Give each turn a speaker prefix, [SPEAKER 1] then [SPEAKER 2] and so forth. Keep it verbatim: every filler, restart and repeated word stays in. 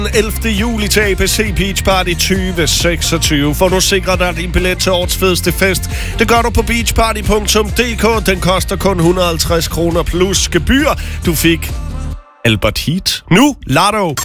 [SPEAKER 1] Den ellevte juli til A B C Beach Party tyve seksogtyve. Får du sikret dig din billet til årets fedeste fest. Det gør du på beachparty punktum d k. Den koster kun et hundrede og halvtreds kroner plus gebyr. Du fik Albert Heat. Nu, Lotto.